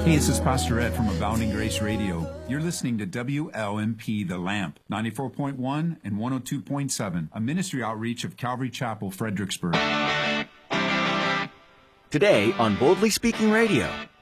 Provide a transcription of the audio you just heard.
Hey, this is Pastor Ed from Abounding Grace Radio. You're listening to WLMP The Lamp, 94.1 and 102.7, a ministry outreach of Calvary Chapel, Fredericksburg. Today on Boldly Speaking Radio,